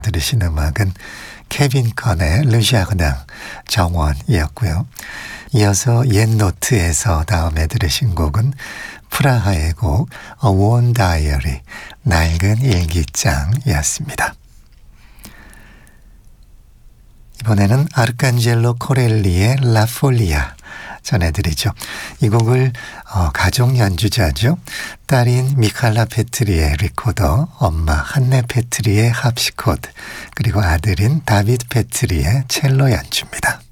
들으신 음악은 케빈 건의 르샤그당 정원이었고요. 이어서 옛 노트에서 다음에 들으신 곡은 프라하의 곡 A Worn Diary 낡은 일기장이었습니다. 이번에는 아르칸젤로 코렐리의 라폴리아 전해드리죠. 이 곡을 가족 연주자죠. 딸인 미칼라 페트리의 리코더, 엄마 한네 페트리의 합시코드, 그리고 아들인 다비드 페트리의 첼로 연주입니다.